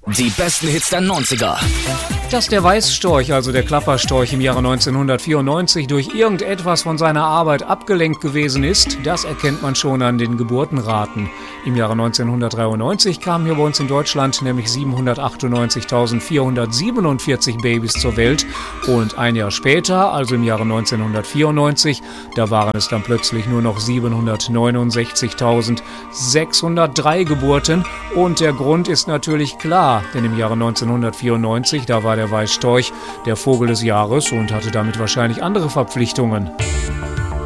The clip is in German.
Die besten Hits der 90er. Dass der Weißstorch, also der Klapperstorch, im Jahre 1994 durch irgendetwas von seiner Arbeit abgelenkt gewesen ist, das erkennt man schon an den Geburtenraten. Im Jahre 1993 kamen hier bei uns in Deutschland nämlich 798.447 Babys zur Welt und ein Jahr später, also im Jahre 1994, da waren es dann plötzlich nur noch 769.603 Geburten und der Grund ist natürlich klar, denn im Jahre 1994, da war der Weißstorch der Vogel des Jahres und hatte damit wahrscheinlich andere Verpflichtungen.